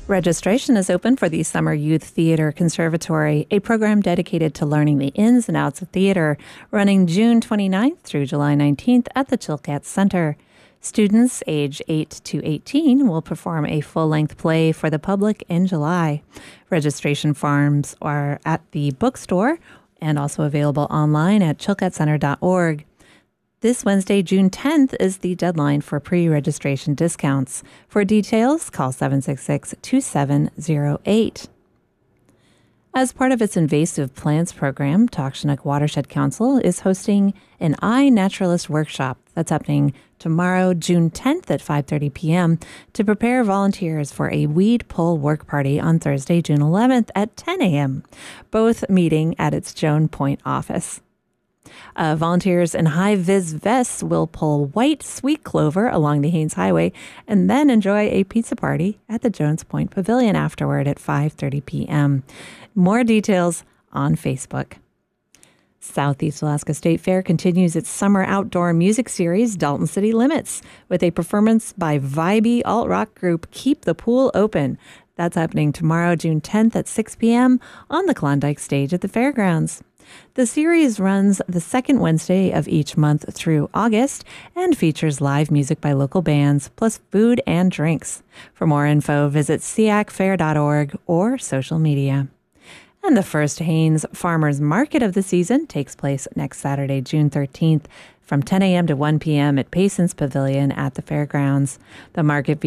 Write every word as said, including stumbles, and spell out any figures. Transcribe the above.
Registration is open for the Summer Youth Theater Conservatory, a program dedicated to learning the ins and outs of theater, running June twenty-ninth through July nineteenth at the Chilkat Center. Students age eight to eighteen will perform a full-length play for the public in July. Registration forms are at the bookstore and also available online at chilkat center dot org. This Wednesday, June tenth, is the deadline for pre-registration discounts. For details, call seven six six, two seven zero eight. As part of its invasive plants program, Takshnak Watershed Council is hosting an iNaturalist workshop that's happening tomorrow, June tenth at five thirty p.m. to prepare volunteers for a weed pull work party on Thursday, June eleventh at ten a.m., both meeting at its Joan Point office. Uh, volunteers in high-vis vests will pull white sweet clover along the Haines Highway and then enjoy a pizza party at the Jones Point Pavilion afterward at five thirty p.m. More details on Facebook. Southeast Alaska State Fair continues its summer outdoor music series, Dalton City Limits, with a performance by vibey alt-rock group Keep the Pool Open. That's happening tomorrow, June tenth at six p.m. on the Klondike stage at the fairgrounds. The series runs the second Wednesday of each month through August and features live music by local bands, plus food and drinks. For more info, visit s e a c fair dot org or social media. And the first Haines Farmers Market of the season takes place next Saturday, June thirteenth, from ten a.m. to one p.m. at Payson's Pavilion at the fairgrounds. The market